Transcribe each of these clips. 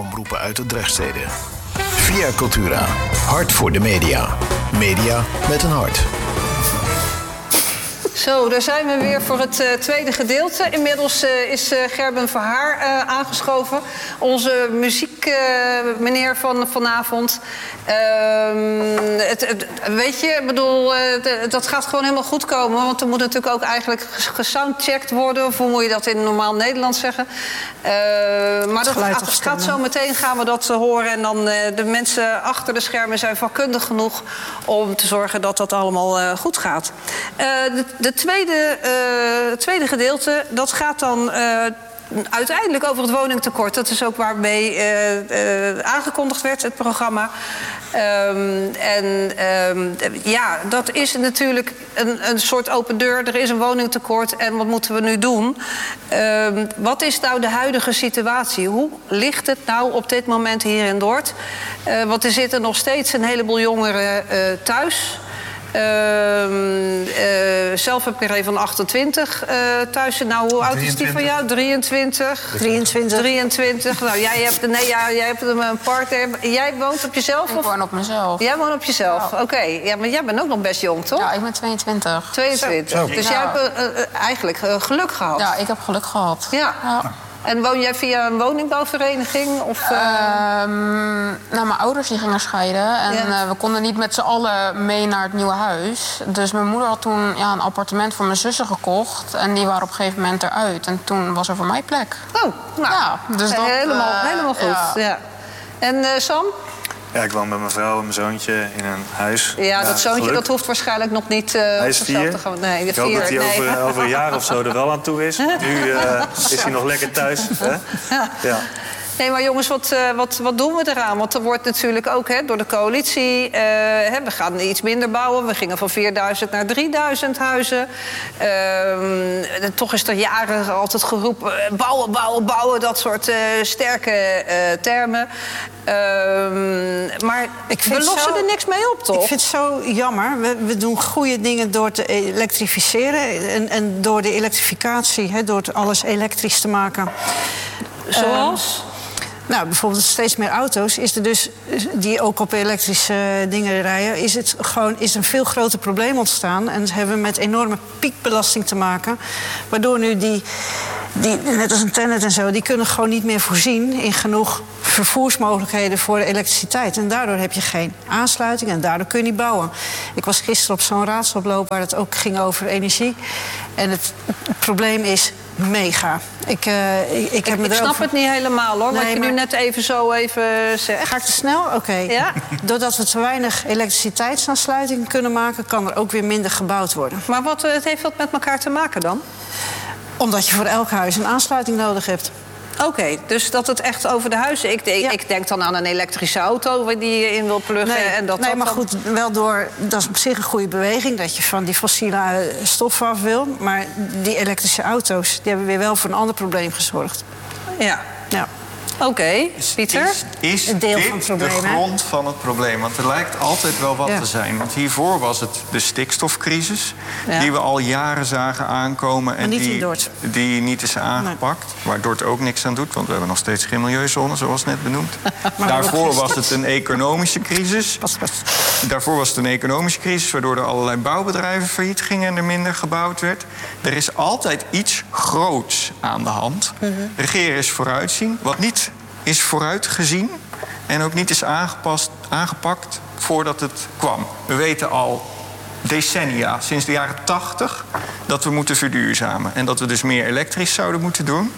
omroepen uit de Drechtsteden. Via Cultura. Hart voor de media. Media met een hart. Zo, daar zijn we weer voor het tweede gedeelte. Inmiddels is Gerben Verhaar aangeschoven. Onze muziekmeneer van vanavond. Weet je, ik bedoel, dat gaat gewoon helemaal goed komen. Want er moet natuurlijk ook eigenlijk gesoundcheckt worden. Of hoe moet je dat in normaal Nederlands zeggen? Maar dat gaat zo meteen gaan we dat horen. En dan de mensen achter de schermen zijn vakkundig genoeg om te zorgen dat dat allemaal goed gaat. Het tweede gedeelte, dat gaat dan uiteindelijk over het woningtekort. Dat is ook waarmee aangekondigd werd, het programma. Ja, dat is natuurlijk een soort open deur. Er is een woningtekort en wat moeten we nu doen? Wat is nou de huidige situatie? Hoe ligt het nou op dit moment hier in Dort? Want er zitten nog steeds een heleboel jongeren thuis. Zelf heb ik er een van 28 thuis. Nou, hoe oud is die van jou? 23? 23. Nou, jij hebt een partner. Jij woont op jezelf? Ik woon op mezelf. Jij woont op jezelf, ja. Oké. Ja, maar jij bent ook nog best jong, toch? Ja, ik ben 22. 22. Zo. Dus jij hebt eigenlijk geluk gehad? Ja, ik heb geluk gehad. Ja. En woon jij via een woningbouwvereniging? Of, nou, mijn ouders die gingen scheiden. En we konden niet met z'n allen mee naar het nieuwe huis. Dus mijn moeder had toen een appartement voor mijn zussen gekocht. En die waren op een gegeven moment eruit. En toen was er voor mij plek. Oh, nou. Ja, dus dat, helemaal goed. Ja. En Sam? Ja, ik woon met mijn vrouw en mijn zoontje in een huis. Ja, dat zoontje dat hoeft waarschijnlijk nog niet hij is 4. te gaan. Nee, ik hoop dat hij over een jaar of zo er wel aan toe is. Nu is hij nog lekker thuis. Hè? Ja. Nee, maar jongens, wat doen we eraan? Want er wordt natuurlijk ook door de coalitie... we gaan iets minder bouwen. We gingen van 4.000 naar 3.000 huizen. Toch is er jaren altijd geroepen... bouwen, dat soort sterke termen. Maar we lossen er niks mee op, toch? Ik vind het zo jammer. We doen goede dingen door te elektrificeren... en door de elektrificatie, door alles elektrisch te maken. Zoals? Nou, bijvoorbeeld steeds meer auto's is er dus, die ook op elektrische dingen rijden... is een veel groter probleem ontstaan. En hebben we met enorme piekbelasting te maken. Waardoor nu die net als een Tennet en zo... die kunnen gewoon niet meer voorzien in genoeg vervoersmogelijkheden voor de elektriciteit. En daardoor heb je geen aansluiting en daardoor kun je niet bouwen. Ik was gisteren op zo'n raadsoploop waar het ook ging over energie. En het probleem is... mega. Ik snap het niet helemaal, hoor. Nee, wat je nu net even zegt. Ga ik te snel? Oké. Ja? Doordat we te weinig elektriciteitsaansluiting kunnen maken... kan er ook weer minder gebouwd worden. Maar het heeft wat met elkaar te maken dan? Omdat je voor elk huis een aansluiting nodig hebt. Oké, dus dat het echt over de huizen... Ik denk dan aan een elektrische auto die je in wil pluggen. Nee, maar goed, dat is op zich een goede beweging... dat je van die fossiele stoffen af wil. Maar die elektrische auto's die hebben weer wel voor een ander probleem gezorgd. Ja. Oké, Pieter? Is een deel dit van het probleem, de grond van het probleem? Want er lijkt altijd wel wat te zijn. Want hiervoor was het de stikstofcrisis... die we al jaren zagen aankomen... en die niet is aangepakt. Nee. Waar Dort ook niks aan doet, want we hebben nog steeds geen milieuzone... zoals net benoemd. Daarvoor was het een economische crisis. Daarvoor was het een economische crisis... waardoor er allerlei bouwbedrijven failliet gingen... en er minder gebouwd werd. Er is altijd iets groots aan de hand. Regeren is vooruitzien. Wat niet is vooruitgezien en ook niet is aangepakt voordat het kwam. We weten al decennia, sinds de jaren 80... dat we moeten verduurzamen en dat we dus meer elektrisch zouden moeten doen.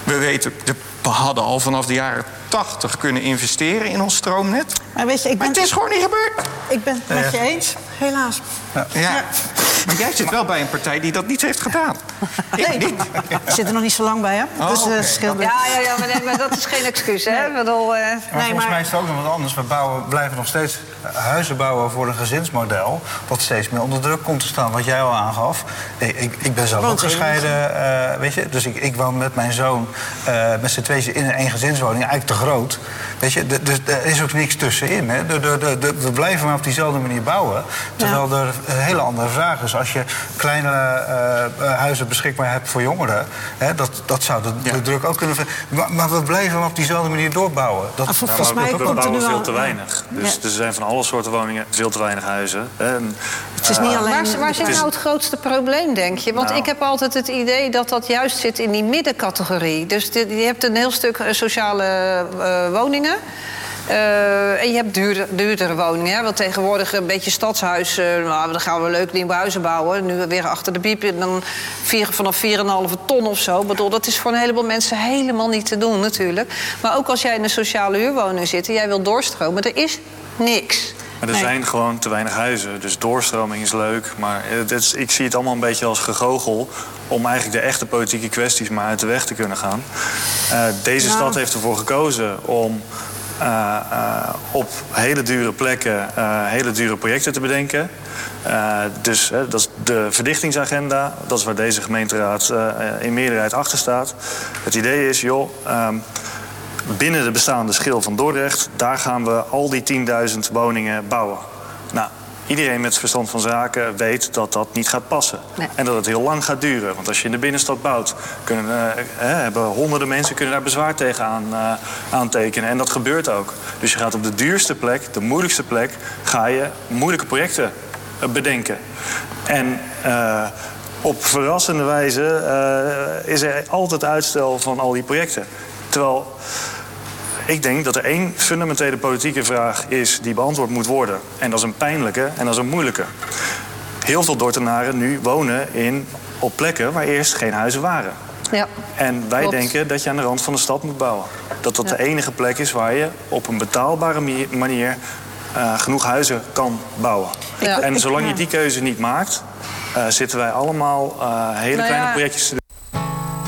We hadden al vanaf de jaren 80 kunnen investeren in ons stroomnet. Maar weet je, het is gewoon niet gebeurd. Ik ben het met je eens, helaas. Ja. Maar jij zit wel bij een partij die dat niet heeft gedaan. Nee, ik niet. Ik zit er nog niet zo lang bij, hè? Dus scheelt ja, maar dat is geen excuus, hè? Maar volgens mij is het ook nog wat anders. We blijven nog steeds huizen bouwen voor een gezinsmodel... wat steeds meer onder druk komt te staan, wat jij al aangaf. Ik ben zelf ook gescheiden, weet je. Dus ik woon met mijn zoon met z'n tweeën in een eengezinswoning. Eigenlijk te groot. Weet je, er is ook niks tussenin. Hè. We blijven maar op diezelfde manier bouwen. Terwijl er hele andere vragen zijn. Dus als je kleine huizen beschikbaar hebt voor jongeren, dat zou de druk ook kunnen... Maar we blijven op diezelfde manier doorbouwen. Volgens mij we bouwen veel te weinig. Dus er zijn van alle soorten woningen veel te weinig huizen. En, het is niet alleen... Waar zit nou het grootste probleem, denk je? Want ik heb altijd het idee dat juist zit in die middencategorie. Dus je hebt een heel stuk sociale woningen. En je hebt duurdere woningen. Hè? Want tegenwoordig een beetje stadshuis. Dan gaan we leuk nieuwe huizen bouwen. Nu weer achter de biep. En dan vanaf 4,5 ton of zo. Dat is voor een heleboel mensen helemaal niet te doen natuurlijk. Maar ook als jij in een sociale huurwoning zit en jij wil doorstromen, er is niks. Maar er zijn gewoon te weinig huizen. Dus doorstroming is leuk. Maar ik zie het allemaal een beetje als gegoochel om eigenlijk de echte politieke kwesties maar uit de weg te kunnen gaan. Deze stad heeft ervoor gekozen om op hele dure plekken hele dure projecten te bedenken. Dus dat is de verdichtingsagenda. Dat is waar deze gemeenteraad in meerderheid achter staat. Het idee is, binnen de bestaande schil van Dordrecht, daar gaan we al die 10.000 woningen bouwen. Nou, iedereen met verstand van zaken weet dat dat niet gaat passen. Nee. En dat het heel lang gaat duren. Want als je in de binnenstad bouwt, hebben honderden mensen kunnen daar bezwaar tegen aantekenen. En dat gebeurt ook. Dus je gaat op de duurste plek, de moeilijkste plek, ga je moeilijke projecten bedenken. En op verrassende wijze is er altijd uitstel van al die projecten. Terwijl ik denk dat er één fundamentele politieke vraag is die beantwoord moet worden. En dat is een pijnlijke en dat is een moeilijke. Heel veel Dordtenaren nu wonen op plekken waar eerst geen huizen waren. Ja, en wij denken dat je aan de rand van de stad moet bouwen. Dat de enige plek is waar je op een betaalbare manier genoeg huizen kan bouwen. Ja. En zolang je die keuze niet maakt, zitten wij allemaal hele kleine projectjes te doen.